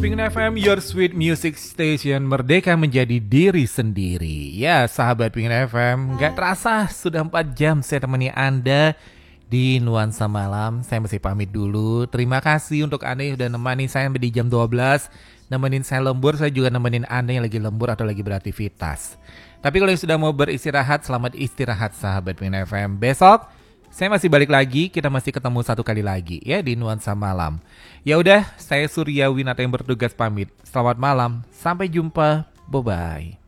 Pingin FM, your sweet music station, merdeka menjadi diri sendiri. Ya sahabat Pingin FM, gak terasa sudah 4 jam saya temani Anda di Nuansa Malam. Saya mesti pamit dulu. Terima kasih untuk Anda yang udah nemani saya sampai di jam 12. Nemenin saya lembur, saya juga nemenin Anda yang lagi lembur atau lagi beraktivitas. Tapi kalau yang sudah mau beristirahat, selamat istirahat sahabat Pingin FM. Besok saya masih balik lagi, kita masih ketemu satu kali lagi ya di Nuansa Malam. Ya udah, saya Surya Winata yang bertugas pamit. Selamat malam, sampai jumpa, bye bye.